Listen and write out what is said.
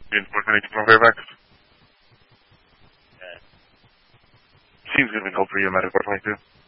Reinforcement from Fairfax. Uh, Seems going to be called for you, medical 22.